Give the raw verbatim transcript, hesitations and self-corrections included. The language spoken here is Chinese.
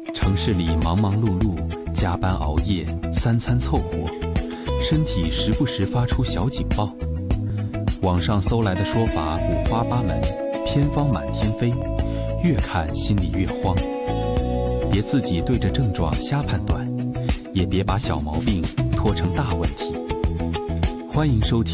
城市里忙忙碌碌，加班熬夜，三餐凑合，身体时不时发出小警报。网上搜来的说法五花八门，偏方满天飞，越看心里越慌。别自己对着症状瞎判断，也别把小毛病拖成大问题。欢迎收听